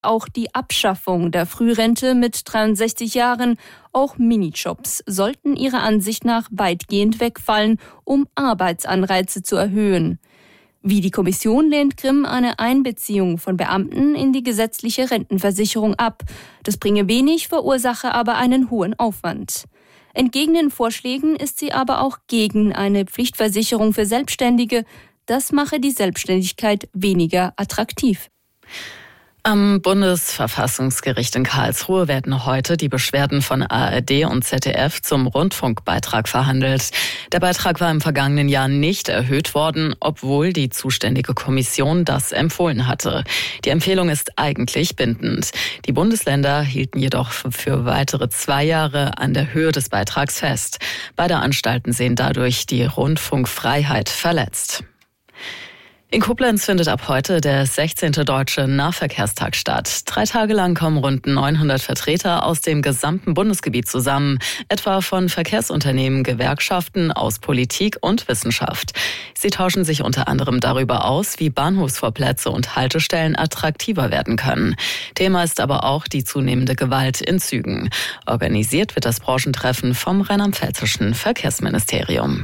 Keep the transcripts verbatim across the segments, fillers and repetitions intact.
Auch die Abschaffung der Frührente mit dreiundsechzig Jahren, auch Minijobs, sollten ihrer Ansicht nach weitgehend wegfallen, um Arbeitsanreize zu erhöhen. Wie die Kommission lehnt Grimm eine Einbeziehung von Beamten in die gesetzliche Rentenversicherung ab. Das bringe wenig, verursache aber einen hohen Aufwand. Entgegen den Vorschlägen ist sie aber auch gegen eine Pflichtversicherung für Selbstständige. Das mache die Selbstständigkeit weniger attraktiv. Am Bundesverfassungsgericht in Karlsruhe werden heute die Beschwerden von A R D und Z D F zum Rundfunkbeitrag verhandelt. Der Beitrag war im vergangenen Jahr nicht erhöht worden, obwohl die zuständige Kommission das empfohlen hatte. Die Empfehlung ist eigentlich bindend. Die Bundesländer hielten jedoch für weitere zwei Jahre an der Höhe des Beitrags fest. Beide Anstalten sehen dadurch die Rundfunkfreiheit verletzt. In Koblenz findet ab heute der sechzehnte Deutsche Nahverkehrstag statt. Drei Tage lang kommen rund neunhundert Vertreter aus dem gesamten Bundesgebiet zusammen, etwa von Verkehrsunternehmen, Gewerkschaften, aus Politik und Wissenschaft. Sie tauschen sich unter anderem darüber aus, wie Bahnhofsvorplätze und Haltestellen attraktiver werden können. Thema ist aber auch die zunehmende Gewalt in Zügen. Organisiert wird das Branchentreffen vom rheinland-pfälzischen Verkehrsministerium.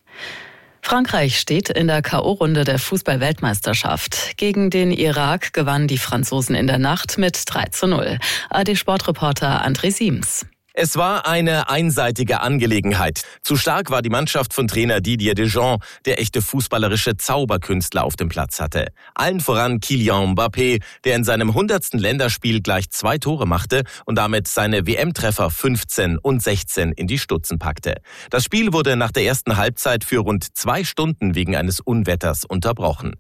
Frankreich steht in der K O-Runde der Fußball-Weltmeisterschaft. Gegen den Irak gewannen die Franzosen in der Nacht mit drei zu null. A R D-Sportreporter André Siems. Es war eine einseitige Angelegenheit. Zu stark war die Mannschaft von Trainer Didier Deschamps, der echte fußballerische Zauberkünstler auf dem Platz hatte. Allen voran Kylian Mbappé, der in seinem hundertsten Länderspiel gleich zwei Tore machte und damit seine W M-Treffer fünfzehn und sechzehn in die Stutzen packte. Das Spiel wurde nach der ersten Halbzeit für rund zwei Stunden wegen eines Unwetters unterbrochen.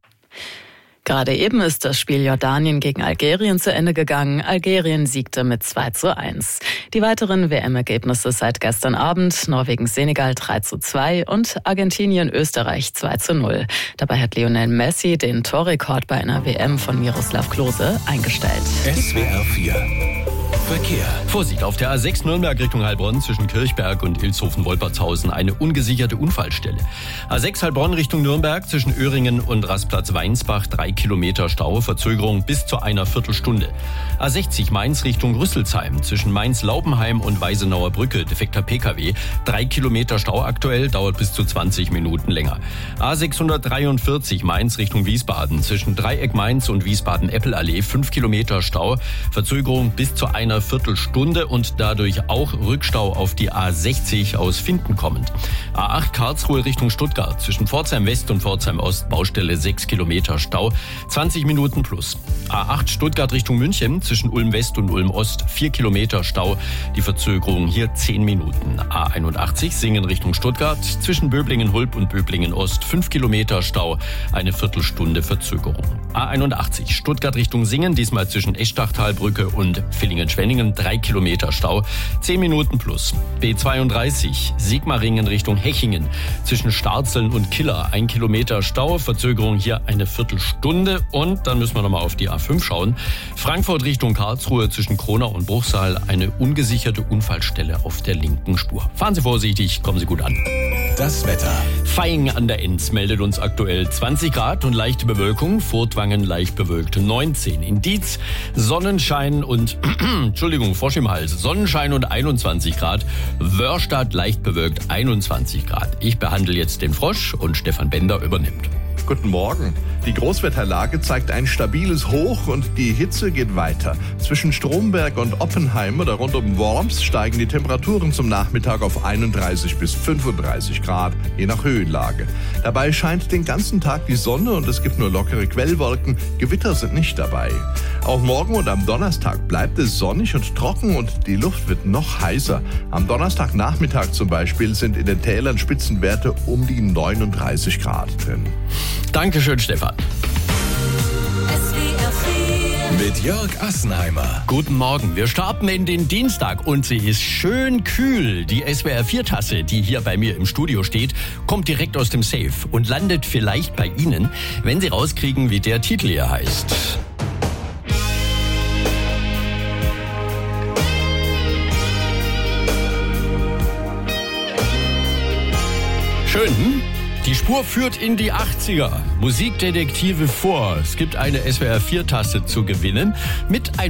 Gerade eben ist das Spiel Jordanien gegen Algerien zu Ende gegangen. Algerien siegte mit zwei zu eins. Die weiteren W M-Ergebnisse seit gestern Abend: Norwegen-Senegal drei zu zwei und Argentinien-Österreich zwei zu null. Dabei hat Lionel Messi den Torrekord bei einer W M von Miroslav Klose eingestellt. S W R vier Verkehr. Vorsicht, auf der A sechs Nürnberg Richtung Heilbronn zwischen Kirchberg und Ilshofen-Wolpertshausen eine ungesicherte Unfallstelle. A sechs Heilbronn Richtung Nürnberg zwischen Öhringen und Rastplatz Weinsbach drei Kilometer Stau, Verzögerung bis zu einer Viertelstunde. A sechzig Mainz Richtung Rüsselsheim zwischen Mainz-Laubenheim und Weisenauer Brücke defekter P K W, drei Kilometer Stau aktuell, dauert bis zu zwanzig Minuten länger. A sechshundertdreiundvierzig Mainz Richtung Wiesbaden zwischen Dreieck Mainz und Wiesbaden-Eppelallee fünf Kilometer Stau, Verzögerung bis zu einer Viertelstunde und dadurch auch Rückstau auf die A sechzig aus Finden kommend. A acht Karlsruhe Richtung Stuttgart zwischen Pforzheim West und Pforzheim Ost, Baustelle sechs Kilometer Stau, zwanzig Minuten plus. A acht Stuttgart Richtung München zwischen Ulm West und Ulm Ost, vier Kilometer Stau, die Verzögerung hier zehn Minuten. A einundachtzig Singen Richtung Stuttgart zwischen Böblingen-Hulb und Böblingen-Ost, fünf Kilometer Stau, eine Viertelstunde Verzögerung. A einundachtzig Stuttgart Richtung Singen, diesmal zwischen Eschdachtalbrücke und Villingen-Schwenningen, drei Kilometer Stau, zehn Minuten plus. B zweiunddreißig Sigmaringen Richtung Hechingen zwischen Starzeln und Killer, ein Kilometer Stau, Verzögerung hier eine Viertelstunde. Und dann müssen wir nochmal auf die A fünf schauen. Frankfurt Richtung Karlsruhe zwischen Kronau und Bruchsal, eine ungesicherte Unfallstelle auf der linken Spur. Fahren Sie vorsichtig, kommen Sie gut an. Das Wetter. Vaihingen an der Enz meldet uns aktuell zwanzig Grad und leichte Bewölkung. Furtwangen leicht bewölkt neunzehn. In Dietz Sonnenschein und, Entschuldigung, Frosch im Hals, Sonnenschein und einundzwanzig Grad. Wörstadt leicht bewölkt einundzwanzig Grad. Ich behandle jetzt den Frosch und Stefan Bender übernimmt. Guten Morgen. Die Großwetterlage zeigt ein stabiles Hoch und die Hitze geht weiter. Zwischen Stromberg und Oppenheim oder rund um Worms steigen die Temperaturen zum Nachmittag auf einunddreißig bis fünfunddreißig Grad, je nach Höhenlage. Dabei scheint den ganzen Tag die Sonne und es gibt nur lockere Quellwolken. Gewitter sind nicht dabei. Auch morgen und am Donnerstag bleibt es sonnig und trocken und die Luft wird noch heißer. Am Donnerstagnachmittag zum Beispiel sind in den Tälern Spitzenwerte um die neununddreißig Grad drin. Dankeschön, Stefan. Mit Jörg Assenheimer. Guten Morgen. Wir starten in den Dienstag und sie ist schön kühl. Die S W R vier Tasse, die hier bei mir im Studio steht, kommt direkt aus dem Safe und landet vielleicht bei Ihnen, wenn Sie rauskriegen, wie der Titel hier heißt. Schön, hm? Die Spur führt in die achtziger. Musikdetektive vor. Es gibt eine S W R vier Tasse zu gewinnen mit ein